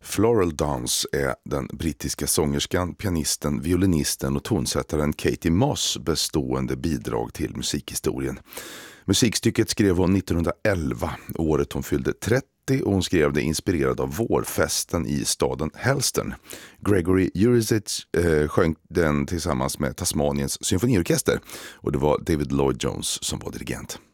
Floral Dance är den brittiska sångerskan, pianisten, violinisten och tonsättaren Katie Moss bestående bidrag till musikhistorien. Musikstycket skrev hon 1911, året hon fyllde 30, och hon skrev det inspirerad av vårfesten i staden Helston. Gregory Urisic sjöng den tillsammans med Tasmaniens symfoniorkester, och det var David Lloyd Jones som var dirigent.